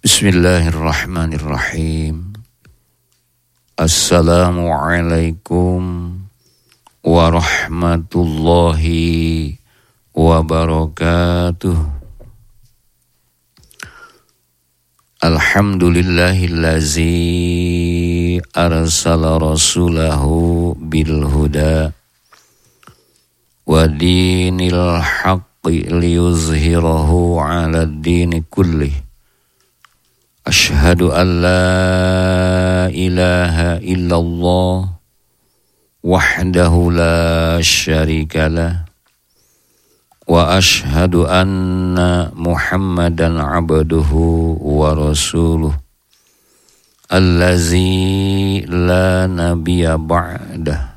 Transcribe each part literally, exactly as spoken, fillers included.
Bismillahirrahmanirrahim. Assalamualaikum warahmatullahi wabarakatuh. Alhamdulillahillazi arsala rasulahu bilhuda wa dinil haqqi liyuzhirahu ala dini kullih. Ashhadu an la ilaha illallah wahdahu la syarika lah wa ashhadu anna Muhammadan abduhu wa rasuluh allazi la nabiyya ba'dah.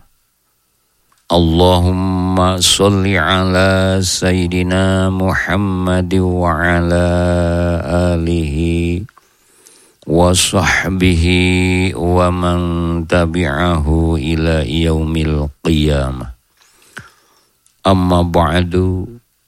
Allahumma sholli ala sayyidina Muhammad wa ala alihi wa sahbihi wa man tabi'ahu ila yaumil qiyamah. Amma ba'du,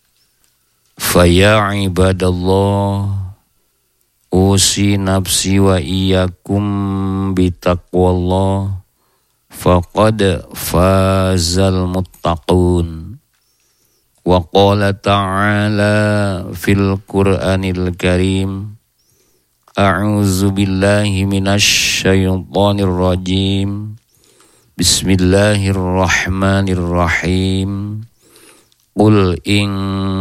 faya ibadallah, usi nafsi wa iyyakum bitaqwallah, faqad fazal muttaqun. Wa qala ta'ala fil Qur'anil Karim, a'udzu billahi minasy syaithanir rajim. Bismillahirrahmanirrahim. Qul in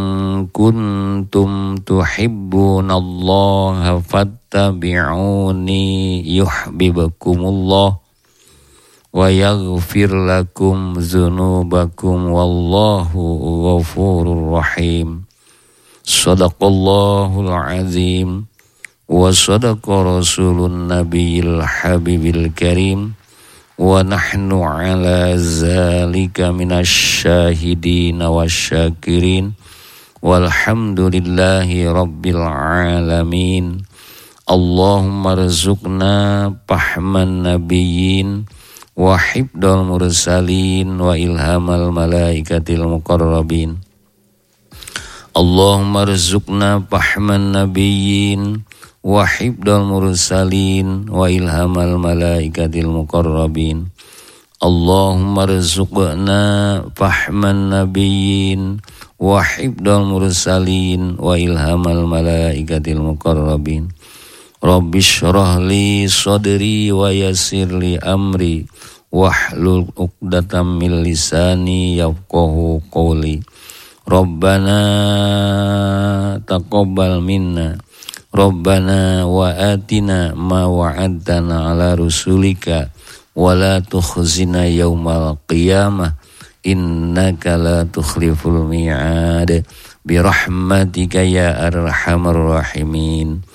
kuntum tuhibbunallaha fattabi'uni yuhibbukumullah wa yaghfir lakum dzunubakum wallahu ghafurur rahim. Shadaqallahul azim. Wa sadaqa rasulun nabiyil habibil karim. Wa nahnu ala zalika minasy syahidin wasyakirin. Walhamdulillahi rabbil alamin. Allahumma rzuqna fahman nabiyyin wa hibdal mursalin wa ilhamal malaikatil muqarrabin. Allahumma rzuqna fahman nabiyyin wa hibdal mursalin wa ilhamal malaikatil muqarrabin. Allahumma rzuqna fahman nabiyyin wa hibdal mursalin wa ilhamal malaikatil muqarrabin. Rabbi shrah li sadri wa yassir li amri wahlul 'uqdatam min lisani yafqahu qawli. Rabbana taqabbal minna Rabbana wa atina ma wa'adtana ala rusulika wa la tukhzina yaumal qiyamah innaka la tukhliful mi'ad bi rahmatika ya arhamar rahimin.